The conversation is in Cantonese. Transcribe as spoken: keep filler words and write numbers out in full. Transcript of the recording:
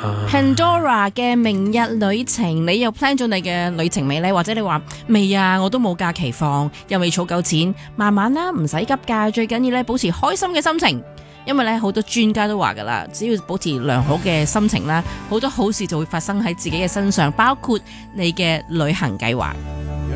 Pandora 嘅明日旅程，你又 plan 咗你嘅旅程未呢？或者你話未啊？我都冇假期放，又未儲夠錢，慢慢啦，唔使急㗎。最緊要咧，保持開心嘅心情，因為咧好多專家都話㗎啦，只要保持良好嘅心情啦，好多好事就會發生喺自己嘅身上，包括你嘅旅行計劃。